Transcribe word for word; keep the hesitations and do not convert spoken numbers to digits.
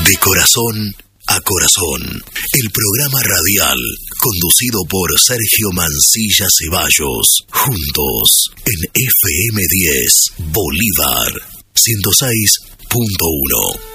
De corazón a corazón, el programa radial conducido por Sergio Mancilla Ceballos, juntos en F M diez, Bolívar ciento seis punto uno.